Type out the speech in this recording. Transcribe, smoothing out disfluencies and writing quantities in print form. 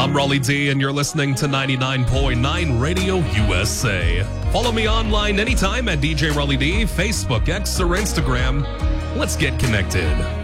I'm Raleigh D, and you're listening to 99.9 Radio USA. Follow me online anytime at DJ Raleigh D, Facebook, X, or Instagram. Let's get connected.